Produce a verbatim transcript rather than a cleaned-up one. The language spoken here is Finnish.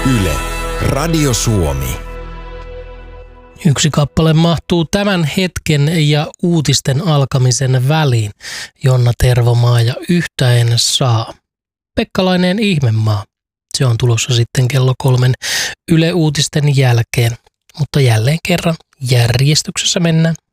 Yle, Radio Suomi. Yksi kappale mahtuu tämän hetken ja uutisten alkamisen väliin. Jonna Tervomaa ja Yhtä en saa. Pekkalainen ihmemaa. Se on tulossa sitten kello kolmen Yle Uutisten jälkeen. Mutta jälleen kerran järjestyksessä mennään.